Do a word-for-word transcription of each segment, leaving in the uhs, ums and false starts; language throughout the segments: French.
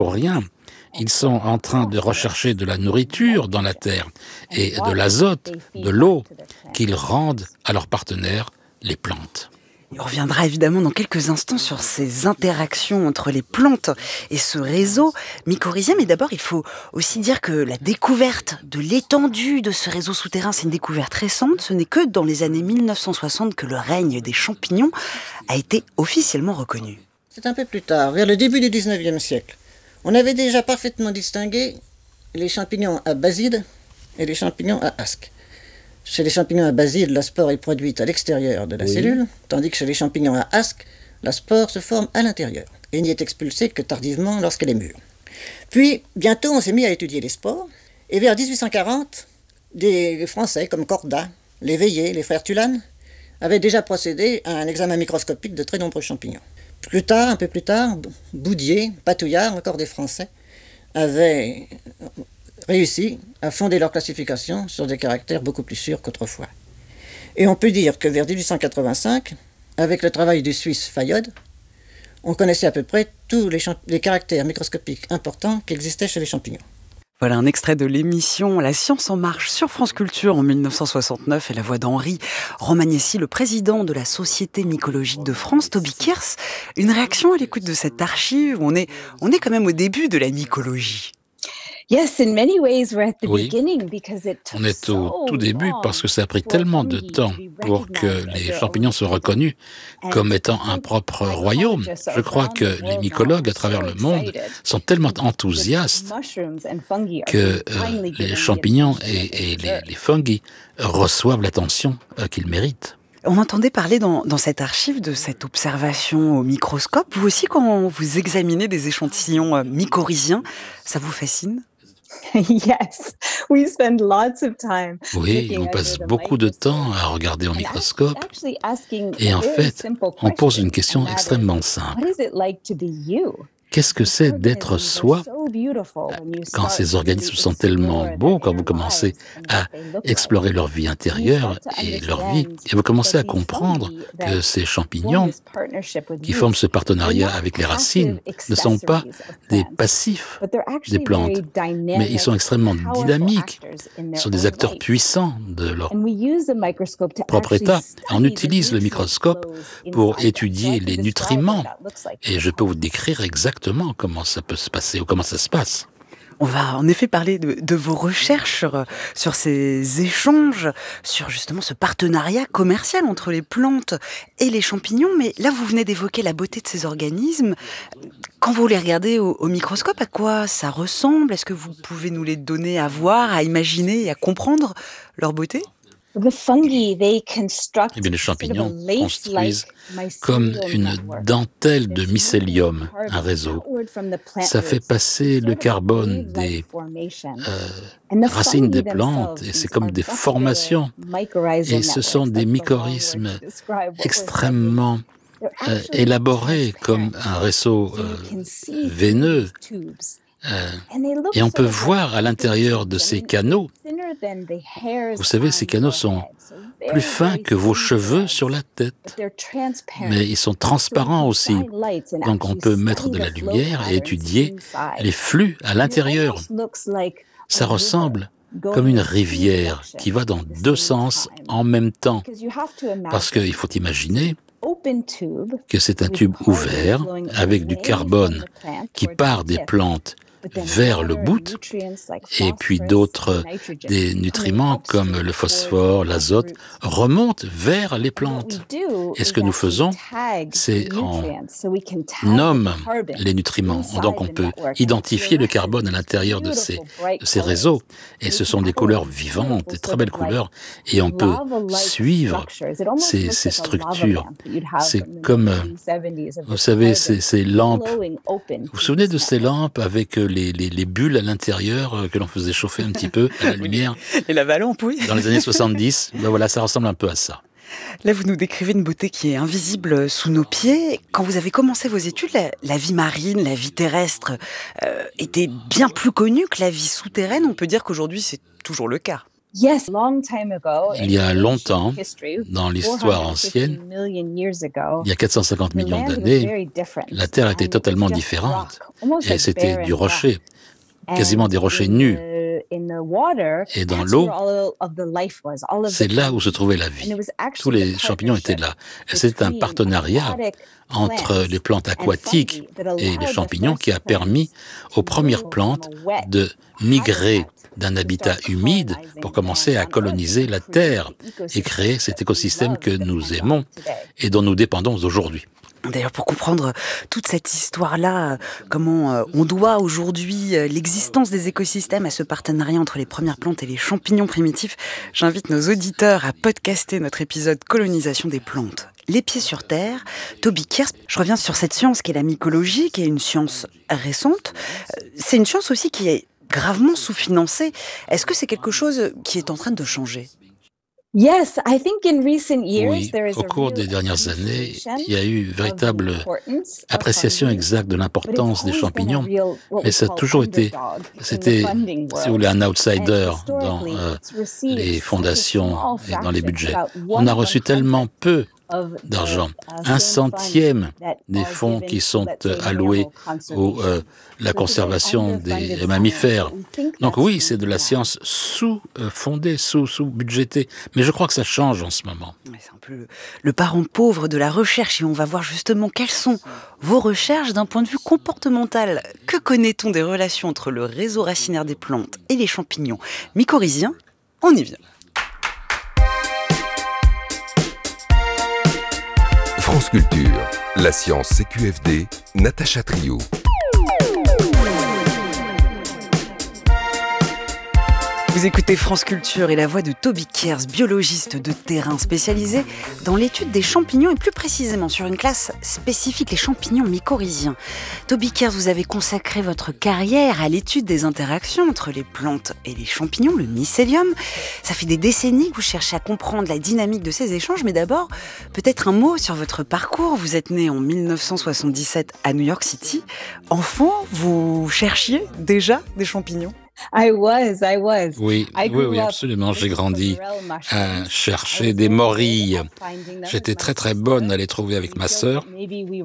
pour rien. Ils sont en train de rechercher de la nourriture dans la terre et de l'azote, de l'eau, qu'ils rendent à leurs partenaires, les plantes. On reviendra évidemment dans quelques instants sur ces interactions entre les plantes et ce réseau mycorhizien. Mais d'abord, il faut aussi dire que la découverte de l'étendue de ce réseau souterrain, c'est une découverte récente. Ce n'est que dans les années mille neuf cent soixante que le règne des champignons a été officiellement reconnu. C'est un peu plus tard, vers le début du dix-neuvième siècle. On avait déjà parfaitement distingué les champignons à baside et les champignons à asque. Chez les champignons à baside, la spore est produite à l'extérieur de la oui. cellule, tandis que chez les champignons à asque, la spore se forme à l'intérieur et n'y est expulsée que tardivement lorsqu'elle est mûre. Puis, bientôt, on s'est mis à étudier les spores, et vers dix-huit cent quarante, des Français comme Cordat, Léveillé, les frères Tulane, avaient déjà procédé à un examen microscopique de très nombreux champignons. Plus tard, un peu plus tard, Boudier, Patouillard, encore des Français, avaient réussi à fonder leur classification sur des caractères beaucoup plus sûrs qu'autrefois. Et on peut dire que vers dix-huit cent quatre-vingt-cinq, avec le travail du Suisse Fayod, on connaissait à peu près tous les, champ- les caractères microscopiques importants qui existaient chez les champignons. Voilà un extrait de l'émission La Science en marche sur France Culture en mille neuf cent soixante-neuf et la voix d'Henri Romagnesi, le président de la Société mycologique de France, Toby Kears. Une réaction à l'écoute de cette archive, on est, on est quand même au début de la mycologie. Oui, on est au tout début parce que ça a pris tellement de temps pour que les champignons soient reconnus comme étant un propre royaume. Je crois que les mycologues à travers le monde sont tellement enthousiastes que euh, les champignons et, et les, les fungi reçoivent l'attention euh, qu'ils méritent. On entendait parler dans, dans cette archive de cette observation au microscope. Vous aussi, quand vous examinez des échantillons euh, mycorhiziens, ça vous fascine ? Oui, on passe beaucoup de temps à regarder au microscope et en fait, on pose une question extrêmement simple. Qu'est-ce que c'est d'être soi quand ces organismes sont tellement beaux, quand vous commencez à explorer leur vie intérieure et leur vie, et vous commencez à comprendre que ces champignons qui forment ce partenariat avec les racines ne sont pas des passifs des plantes, mais ils sont extrêmement dynamiques, ils sont des acteurs puissants de leur propre état. On utilise le microscope pour étudier les nutriments, et je peux vous décrire exactement comment ça peut se passer ou comment ça se passe. On va en effet parler de, de vos recherches sur, sur ces échanges, sur justement ce partenariat commercial entre les plantes et les champignons. Mais là, vous venez d'évoquer la beauté de ces organismes. Quand vous les regardez au, au microscope, à quoi ça ressemble ? Est-ce que vous pouvez nous les donner à voir, à imaginer et à comprendre leur beauté ? Eh bien, les champignons construisent comme une dentelle de mycélium, un réseau. Ça fait passer le carbone des euh, racines des plantes et c'est comme des formations. Et ce sont des mycorhizmes extrêmement euh, élaborés comme un réseau euh, veineux. Euh, et on peut voir à l'intérieur de ces canaux, vous savez, ces canaux sont plus fins que vos cheveux sur la tête, mais ils sont transparents aussi, donc on peut mettre de la lumière et étudier les flux à l'intérieur. Ça ressemble comme une rivière qui va dans deux sens en même temps, parce qu'il faut imaginer que c'est un tube ouvert avec du carbone qui part des plantes vers le bout, et puis d'autres, des nutriments comme le phosphore, l'azote, remontent vers les plantes. Et ce que nous faisons, c'est on nomme les nutriments. Donc on peut identifier le carbone à l'intérieur de ces, de ces réseaux, et ce sont des couleurs vivantes, des très belles couleurs, et on peut suivre ces, ces structures. C'est comme, vous savez, ces, ces lampes. Vous vous souvenez de ces lampes avec Les, les, les bulles à l'intérieur euh, que l'on faisait chauffer un petit peu à la lumière. Et la lampe, oui. Dans les années soixante-dix, ben voilà, ça ressemble un peu à ça. Là, vous nous décrivez une beauté qui est invisible sous nos pieds. Quand vous avez commencé vos études, la, la vie marine, la vie terrestre euh, était bien plus connue que la vie souterraine. On peut dire qu'aujourd'hui, c'est toujours le cas. Il y a longtemps, dans l'histoire ancienne, il y a quatre cent cinquante millions d'années, la Terre était totalement différente. Et c'était du rocher, quasiment des rochers nus. Et dans l'eau, c'est là où se trouvait la vie. Tous les champignons étaient là. Et c'est un partenariat entre les plantes aquatiques et les champignons qui a permis aux premières plantes de migrer d'un habitat humide pour commencer à coloniser la Terre et créer cet écosystème que nous aimons et dont nous dépendons aujourd'hui. D'ailleurs, pour comprendre toute cette histoire-là, comment on doit aujourd'hui l'existence des écosystèmes à ce partenariat entre les premières plantes et les champignons primitifs, j'invite nos auditeurs à podcaster notre épisode Colonisation des plantes. Les pieds sur terre, Toby Kearns, je reviens sur cette science qui est la mycologie, qui est une science récente. C'est une science aussi qui est gravement sous-financée. Est-ce que c'est quelque chose qui est en train de changer ? Oui, au cours des dernières années, il y a eu véritable appréciation exacte de l'importance des champignons, mais ça a toujours été, c'était, si vous voulez, un outsider dans euh, les fondations et dans les budgets. On a reçu tellement peu d'argent, un centième des fonds qui sont alloués à euh, la conservation des mammifères. Donc oui, c'est de la science sous-fondée, sous-budgétée, mais je crois que ça change en ce moment. C'est un peu le parent pauvre de la recherche et on va voir justement quelles sont vos recherches d'un point de vue comportemental. Que connaît-on des relations entre le réseau racinaire des plantes et les champignons mycorhiziens ? On y vient. France Culture, la science C Q F D, Natacha Trio. Vous écoutez France Culture et la voix de Toby Kearns, biologiste de terrain spécialisé dans l'étude des champignons et plus précisément sur une classe spécifique, les champignons mycorhiziens. Toby Kearns, vous avez consacré votre carrière à l'étude des interactions entre les plantes et les champignons, le mycélium. Ça fait des décennies que vous cherchez à comprendre la dynamique de ces échanges, mais d'abord, peut-être un mot sur votre parcours. Vous êtes né en dix-neuf cent soixante-dix-sept à New York City. Enfant, vous cherchiez déjà des champignons ? I was, I was. Oui, oui, oui, absolument. J'ai grandi à chercher des morilles. J'étais très, très bonne à les trouver avec ma sœur. Euh,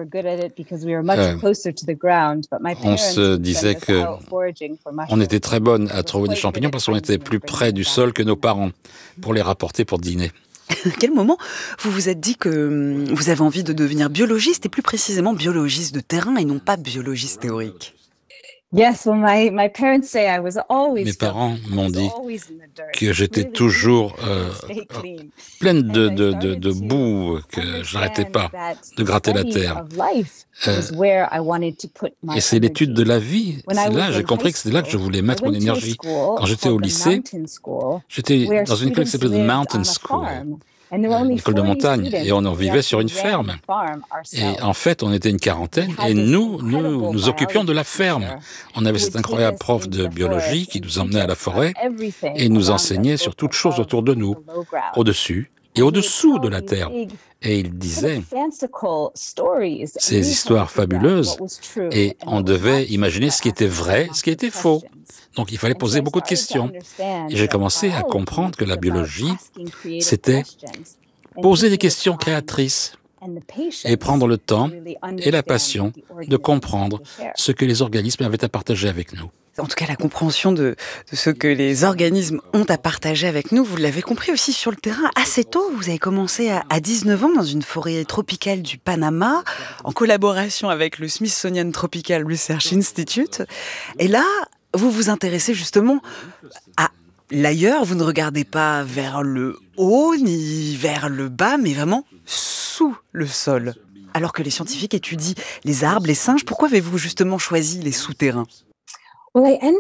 on se disait que on était très bonne à trouver des champignons parce qu'on était plus près du sol que nos parents pour les rapporter pour dîner. À quel moment vous vous êtes dit que vous avez envie de devenir biologiste et plus précisément biologiste de terrain et non pas biologiste théorique ? Yes, well, my, my parents say I was always Mes parents m'ont dit que j'étais toujours euh, pleine de, de, de, de boue, que je n'arrêtais pas de gratter la terre. Euh, et c'est l'étude de la vie. C'est là, j'ai compris que c'était là que je voulais mettre mon énergie. Quand j'étais au lycée, j'étais dans une école qui s'appelait The Mountain School. Une école de montagne, et on en vivait sur une ferme. Et en fait, on était une quarantaine, et nous, nous nous occupions de la ferme. On avait cet incroyable prof de biologie qui nous emmenait à la forêt et nous enseignait sur toutes choses autour de nous, au-dessus et au-dessous de la terre. Et il disait ces histoires fabuleuses, et on devait imaginer ce qui était vrai, ce qui était faux. Donc il fallait poser beaucoup de questions. Et j'ai commencé à comprendre que la biologie, c'était poser des questions créatrices et prendre le temps et la passion de comprendre ce que les organismes avaient à partager avec nous. En tout cas, la compréhension de, de ce que les organismes ont à partager avec nous, vous l'avez compris aussi sur le terrain. Assez tôt, vous avez commencé à, à dix-neuf ans dans une forêt tropicale du Panama, en collaboration avec le Smithsonian Tropical Research Institute. Et là, vous vous intéressez justement à l'ailleurs. Vous ne regardez pas vers le haut ni vers le bas, mais vraiment sous le sol. Alors que les scientifiques étudient les arbres, les singes, pourquoi avez-vous justement choisi les souterrains ? Eh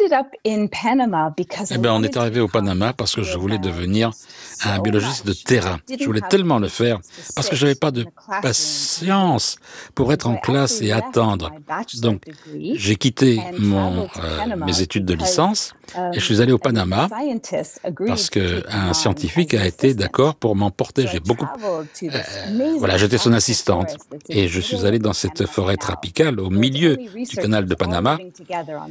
bien, on est arrivé au Panama parce que je voulais devenir un biologiste de terrain. Je voulais tellement le faire parce que je n'avais pas de patience pour être en classe et attendre. Donc, j'ai quitté mon, euh, mes études de licence et je suis allé au Panama parce qu'un scientifique a été d'accord pour m'emporter. J'ai beaucoup... Euh, voilà, j'étais son assistante et je suis allé dans cette forêt tropicale au milieu du canal de Panama où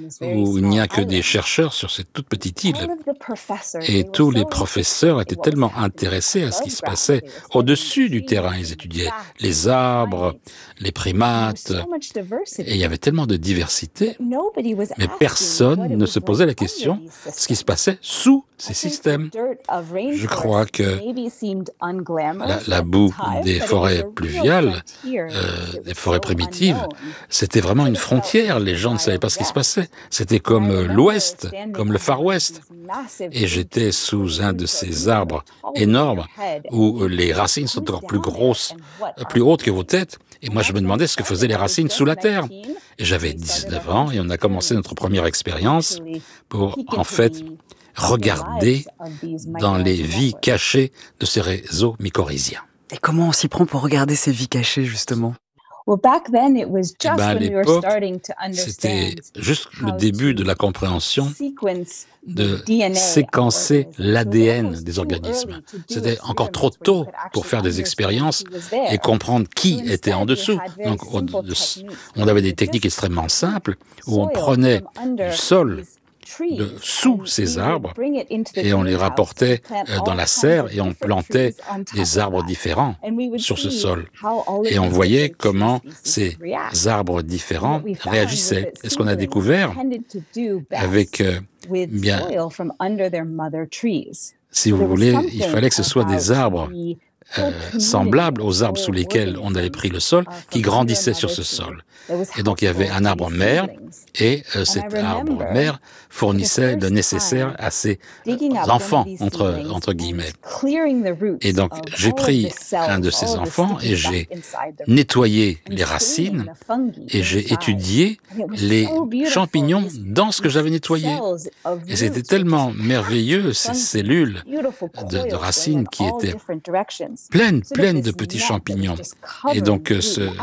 où il n'y a que des chercheurs sur cette toute petite île. Et tous les professeurs étaient tellement intéressés à ce qui se passait au-dessus du terrain. Ils étudiaient les arbres, les primates, et il y avait tellement de diversité, mais personne ne se posait la question de ce qui se passait sous ces systèmes. Je crois que la, la boue des forêts pluviales, euh, des forêts primitives, c'était vraiment une frontière. Les gens ne savaient pas ce qui se passait. C'était comme l'Ouest, comme le Far West. Et j'étais sous un de ces arbres énormes où les racines sont encore plus grosses, plus hautes que vos têtes. Et moi, je me demandais ce que faisaient les racines sous la terre. Et j'avais dix-neuf ans et on a commencé notre première expérience pour, en fait, regarder dans les vies cachées de ces réseaux mycorhiziens. Et comment on s'y prend pour regarder ces vies cachées, justement ? Eh ben, à l'époque, c'était juste le début de la compréhension de séquencer l'A D N des organismes. C'était encore trop tôt pour faire des expériences et comprendre qui était en dessous. Donc, on avait des techniques extrêmement simples où on prenait du sol de sous ces arbres et on les rapportait dans la serre et on plantait des arbres différents sur ce sol. Et on voyait comment ces arbres différents réagissaient. Et ce qu'on a découvert avec, euh, bien, si vous voulez, il fallait que ce soit des arbres Euh, semblables aux arbres sous lesquels on avait pris le sol, qui grandissaient sur ce sol. Et donc il y avait un arbre mère, et euh, cet arbre mère fournissait le nécessaire à ses euh, enfants, entre, entre guillemets. Et donc j'ai pris un de ces enfants et j'ai nettoyé les racines et j'ai étudié les champignons dans ce que j'avais nettoyé. Et c'était tellement merveilleux, ces cellules de, de racines qui étaient pleines, pleines de petits champignons. Et donc, euh, ce,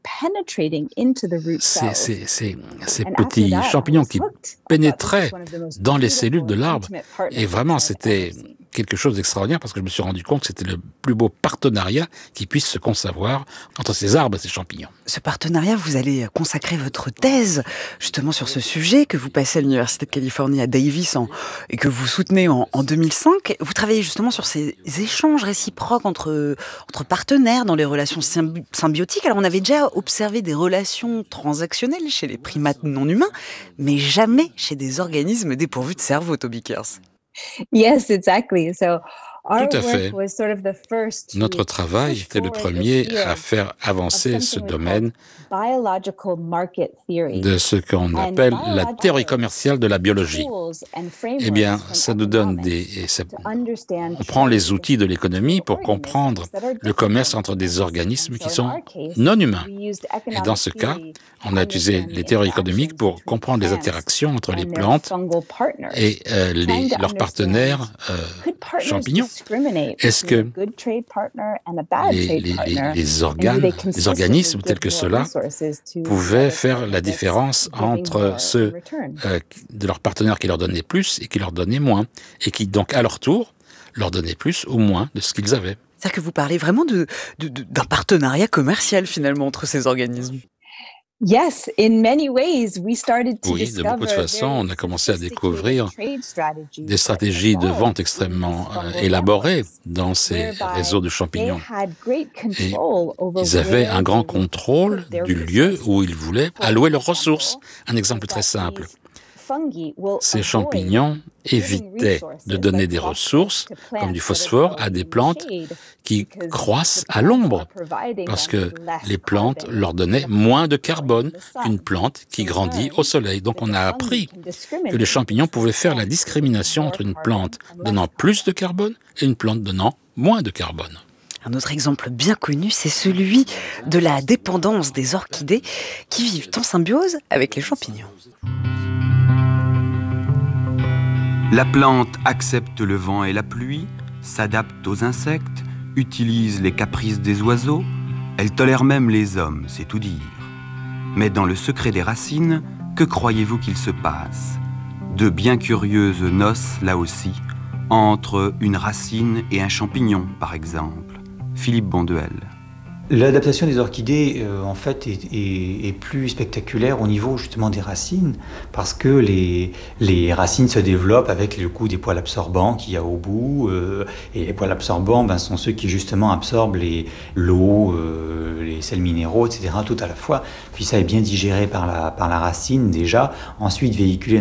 ces, ces, ces, ces petits champignons qui pénétraient dans les cellules de l'arbre, et vraiment, c'était quelque chose d'extraordinaire parce que je me suis rendu compte que c'était le plus beau partenariat qui puisse se concevoir entre ces arbres et ces champignons. Ce partenariat, vous allez consacrer votre thèse justement sur ce sujet que vous passez à l'Université de Californie à Davis en, et que vous soutenez en, en deux mille cinq. Vous travaillez justement sur ces échanges réciproques entre, entre partenaires dans les relations symbi- symbiotiques. Alors on avait déjà observé des relations transactionnelles chez les primates non humains, mais jamais chez des organismes dépourvus de cerveau, Toby Kears. Yes, exactly. So, tout à fait. Notre travail était le premier à faire avancer ce domaine de ce qu'on appelle la théorie commerciale de la biologie. Eh bien, ça nous donne des... Ça, on prend les outils de l'économie pour comprendre le commerce entre des organismes qui sont non humains. Et dans ce cas, on a utilisé les théories économiques pour comprendre les interactions entre les plantes et euh, les, leurs partenaires euh, champignons. Est-ce que les, les, les, les organes, les organismes tels que ceux-là pouvaient faire la différence entre ceux euh, de leurs partenaires qui leur donnaient plus et qui leur donnaient moins, et qui donc à leur tour leur donnaient plus ou moins de ce qu'ils avaient? C'est-à-dire que vous parlez vraiment de, de, de, d'un partenariat commercial finalement entre ces organismes. Yes, in many ways, we started to oui, de beaucoup de façons, on a commencé à découvrir des stratégies de vente extrêmement euh, élaborées dans ces réseaux de champignons. Et ils avaient un grand contrôle du lieu où ils voulaient allouer leurs ressources. Un exemple très simple. Ces champignons évitaient de donner des ressources, comme du phosphore, à des plantes qui croissent à l'ombre, parce que les plantes leur donnaient moins de carbone qu'une plante qui grandit au soleil. Donc on a appris que les champignons pouvaient faire la discrimination entre une plante donnant plus de carbone et une plante donnant moins de carbone. Un autre exemple bien connu, c'est celui de la dépendance des orchidées qui vivent en symbiose avec les champignons. La plante accepte le vent et la pluie, s'adapte aux insectes, utilise les caprices des oiseaux, elle tolère même les hommes, c'est tout dire. Mais dans le secret des racines, que croyez-vous qu'il se passe? De bien curieuses noces, là aussi, entre une racine et un champignon, par exemple. Philippe Bonduel. L'adaptation des orchidées, euh, en fait, est, est, est plus spectaculaire au niveau justement des racines, parce que les, les racines se développent avec le coup des poils absorbants qu'il y a au bout, euh, et les poils absorbants ben, sont ceux qui justement absorbent les, l'eau, euh, les sels minéraux, et cetera, tout à la fois. Puis ça est bien digéré par la, par la racine déjà, ensuite véhiculé